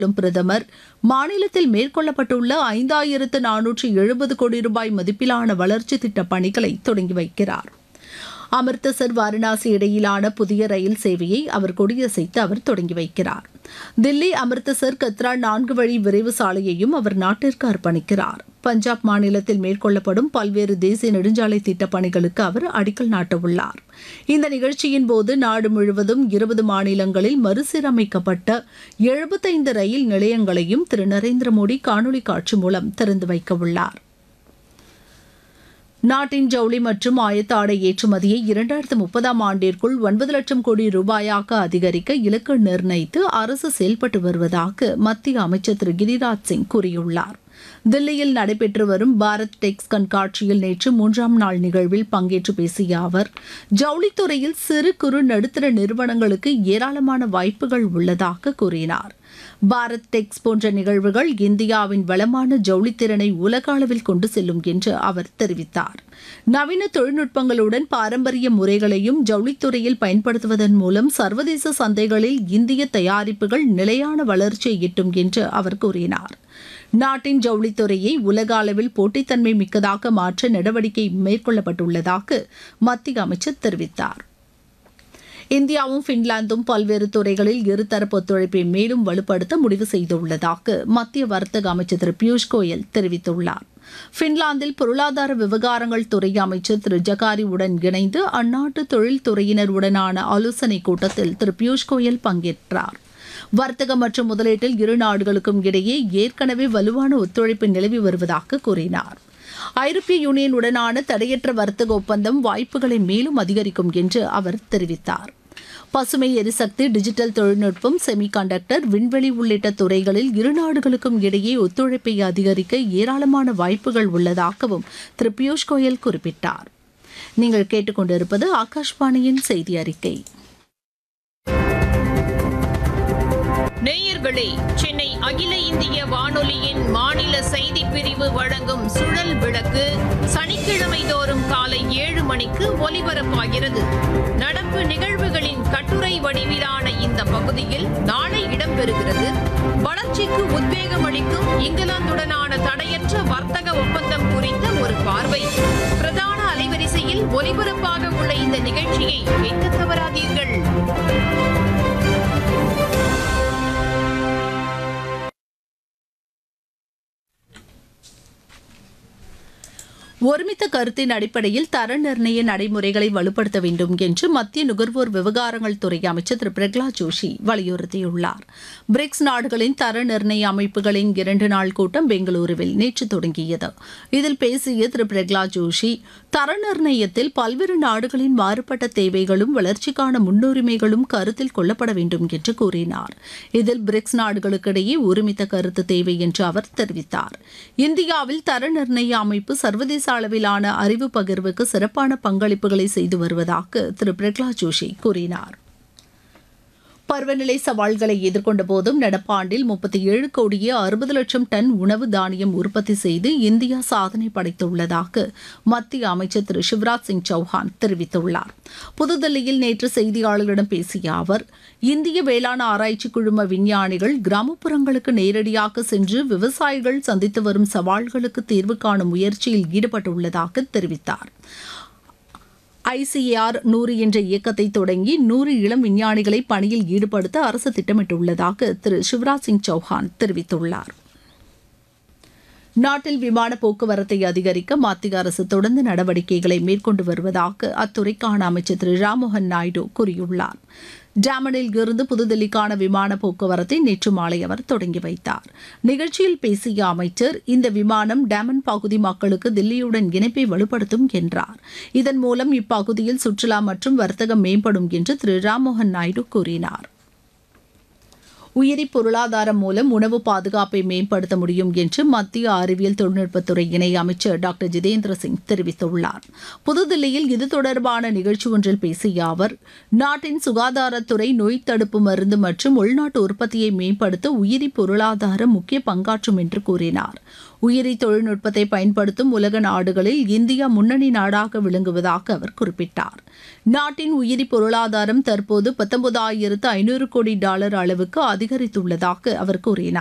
பிரதமர் மாநிலத்தில் மேற்கொள்ளப்பட்டுள்ள 5470 கோடி ரூபாய் மதிப்பிலான வளர்ச்சி திட்டப் பணிகளை தொடங்கி வைக்கிறார். அமிர்தசர் வாரணாசி இடையிலான புதிய ரயில் சேவையை அவர் கொடியசைத்து அவர் தொடங்கி வைக்கிறார். தில்லி அமிர்தசர் கத்ரா 4 வழி விரைவு சாலையையும் அவர் நாட்டிற்கு அர்ப்பணிக்கிறார். பஞ்சாப் மாநிலத்தில் மேற்கொள்ளப்படும் பல்வேறு தேசிய நெடுஞ்சாலை திட்டப் பணிகளுக்கு அவர் அடிக்கல் நாட்டவுள்ளார். இந்த நிகழ்ச்சியின் போது நாடு முழுவதும் 20 மாநிலங்களில் மறுசீரமைக்கப்பட்ட 75 ரயில் நிலையங்களையும் திரு நரேந்திர மோடி காணொலி காட்சி மூலம் திறந்து வைக்கவுள்ளார். நாட்டின் ஜவுளி மற்றும் ஆயத்த ஆடை ஏற்றுமதியை 2030ஆம் ஆண்டிற்குள் 9 லட்சம் கோடி ரூபாயாக அதிகரிக்க இலக்கு நிர்ணயித்து அரசு செயல்பட்டு வருவதாக மத்திய அமைச்சர் திரு கிரிராஜ் சிங் கூறியுள்ளார். தில்லியில் நடைபெற்று வரும் பாரத் டெக்ஸ் கண்காட்சியில் நேற்று 3ஆம் நாள் நிகழ்வில் பங்கேற்று பேசிய அவர், ஜவுளித்துறையில் சிறு குறு நடுத்தர நிறுவனங்களுக்கு ஏராளமான வாய்ப்புகள் உள்ளதாக கூறினார். பாரத் டெக்ஸ் போன்ற நிகழ்வுகள் இந்தியாவின் வளமான ஜவுளித்திறனை உலக அளவில் கொண்டு செல்லும் என்று அவர் தெரிவித்தார். நவீன தொழில்நுட்பங்களுடன் பாரம்பரிய முறைகளையும் ஜவுளித்துறையில் பயன்படுத்துவதன் மூலம் சர்வதேச சந்தைகளில் இந்திய தயாரிப்புகள் நிலையான வளர்ச்சியை எட்டும் என்று அவர் கூறினார். நாட்டின் ஜவுளித்துறையை உலக அளவில் போட்டித்தன்மை மிக்கதாக மாற்ற நடவடிக்கை மேற்கொள்ளப்பட்டுள்ளதாக மத்திய அமைச்சர் தெரிவித்தார். இந்தியாவும் பின்லாந்தும் பல்வேறு துறைகளில் இருதரப்பு ஒத்துழைப்பை மேலும் வலுப்படுத்த முடிவு செய்துள்ளதாக மத்திய வர்த்தக அமைச்சர் திரு பியூஷ் கோயல் தெரிவித்துள்ளார். பின்லாந்தில் பொருளாதார விவகாரங்கள் துறை அமைச்சர் திரு ஜகாரி உடன் இணைந்து அந்நாட்டு தொழில்துறையினருடனான ஆலோசனைக் கூட்டத்தில் திரு பியூஷ் கோயல் பங்கேற்றார். வர்த்தகம் மற்றும் முதலீட்டில் இரு நாடுகளுக்கும் இடையே ஏற்கனவே வலுவான ஒத்துழைப்பு நிலவி வருவதாக கூறினார். ஐரோப்பிய யூனியனுடனான தடையற்ற வர்த்தக ஒப்பந்தம் வாய்ப்புகளை மேலும் அதிகரிக்கும் என்று அவர் தெரிவித்தார். பசுமை எரிசக்தி, டிஜிட்டல் தொழில்நுட்பம், செமிகண்டக்டர், விண்வெளி உள்ளிட்ட துறைகளில் இரு நாடுகளுக்கும் இடையே ஒத்துழைப்பை அதிகரிக்க ஏராளமான வாய்ப்புகள் உள்ளதாகவும் திரு பியூஷ் கோயல் குறிப்பிட்டார். நீங்கள் கேட்டுக்கொண்டிருப்பது ஆகாஷ்வாணியின் செய்தி அறிக்கை. நேயர்களே, சென்னை அகில இந்திய வானொலியின் மாநில செய்திப் பிரிவு வழங்கும் சுழல் விளக்கு சனிக்கிழமை தோறும் காலை 7 மணிக்கு ஒலிபரப்பாகிறது. நடப்பு நிகழ்வுகளின் கட்டுரை வடிவிலான இந்த பகுதியில் நாளை இடம்பெறுகிறது. வளர்ச்சிக்கு உத்வேகம் அளிக்கும் இங்கிலாந்துடனான தடையற்ற வர்த்தக ஒப்பந்தம் குறித்த ஒரு பார்வை. பிரதான அலைவரிசையில் ஒலிபரப்பாக உள்ள இந்த நிகழ்ச்சியை கேட்க தவறாதீர்கள். ஒருமித்த கருத்தின் அடிப்படையில் தர நிர்ணய நடைமுறைகளை வலுப்படுத்த வேண்டும் என்று மத்திய நுகர்வோர் விவகாரங்கள் துறை அமைச்சர் திரு பிரகலாத் ஜோஷி வலியுறுத்தியுள்ளார். பிரிக்ஸ் நாடுகளின் தர நிர்ணய அமைப்புகளின் 2 நாள் கூட்டம் பெங்களூருவில் நேற்று தொடங்கியது. இதில் பேசிய திரு பிரகலாத் ஜோஷி, தர நிர்ணயத்தில் பல்வேறு நாடுகளின் மாறுபட்ட தேவைகளும் வளர்ச்சிக்கான முன்னுரிமைகளும் கருத்தில் கொள்ளப்பட வேண்டும் என்று கூறினார். இதில் பிரிக்ஸ் நாடுகளுக்கிடையே ஒருமித்த கருத்து தேவை என்று அவர் தெரிவித்தார். இந்தியாவில் தர நிர்ணய அமைப்பு சர்வதேச அளவிலான அறிவு பகிர்வுக்கு சிறப்பான பங்களிப்புகளை செய்து வருவதாக திரு பிரகலாத் ஜோஷி கூறினார். பருவநிலை சவால்களை எதிர்கொண்ட போதும் நடப்பாண்டில் 37 கோடியே 60 லட்சம் டன் உணவு தானியம் உற்பத்தி செய்து இந்தியா சாதனை படைத்துள்ளதாக மத்திய அமைச்சர் திரு சிவராஜ் சிங் சௌஹான் தெரிவித்துள்ளார். புதுதில்லியில் நேற்று செய்தியாளர்களிடம் பேசிய அவர், இந்திய வேளாண் ஆராய்ச்சி குழும விஞ்ஞானிகள் கிராமப்புறங்களுக்கு நேரடியாக சென்று விவசாயிகள் சந்தித்து வரும் சவால்களுக்கு தீர்வு காணும் முயற்சியில் ஈடுபட்டுள்ளதாக தெரிவித்தார். ICAR 100 என்ற இயக்கத்தை தொடங்கி 100 இளம் விஞ்ஞானிகளை பணியில் ஈடுபடுத்த அரசு திட்டமிட்டுள்ளதாக திரு சிவராஜ் சிங் சௌஹான் தெரிவித்துள்ளார். நாட்டில் விமான போக்குவரத்தை அதிகரிக்க மத்திய அரசு தொடர்ந்து நடவடிக்கைகளை மேற்கொண்டு வருவதாக அத்துறைக்கான அமைச்சர் திரு ராம்மோகன் நாயுடு கூறியுள்ளார். டாமனில் இருந்து புதுதில்லிக்கான விமான போக்குவரத்தை நேற்று மாலை அவர் தொடங்கி வைத்தார். நிகழ்ச்சியில் பேசிய அமைச்சர், இந்த விமானம் டாமன் பகுதி மக்களுக்கு தில்லியுடன் இணைப்பை வலுப்படுத்தும் என்றார். இதன் மூலம் இப்பகுதியில் சுற்றுலா மற்றும் வர்த்தகம் மேம்படும் என்று திரு ராம்மோகன் நாயுடு கூறினார். உயிரி பொருளாதாரம் மூலம் உணவு பாதுகாப்பை மேம்படுத்த முடியும் என்று மத்திய அறிவியல் தொழில்நுட்பத்துறை இணை அமைச்சர் டாக்டர் ஜிதேந்திர சிங் தெரிவித்துள்ளார். புதுதில்லியில் இது தொடர்பான நிகழ்ச்சி ஒன்றில் பேசிய அவர், நாட்டின் சுகாதாரத்துறை நோய் தடுப்பு மருந்து மற்றும் உள்நாட்டு உற்பத்தியை மேம்படுத்த உயிரி பொருளாதாரம் முக்கிய பங்காற்றும் என்று கூறினார். உயிரி தொழில்நுட்பத்தை பயன்படுத்தும் உலக நாடுகளில் இந்தியா முன்னணி நாடாக விளங்குவதாக அவர் குறிப்பிட்டார். நாட்டின் உயிரி பொருளாதாரம் தற்போது $19,500 கோடி அளவுக்கு அதிகரித்துள்ளதாக அவர் கூறினார்.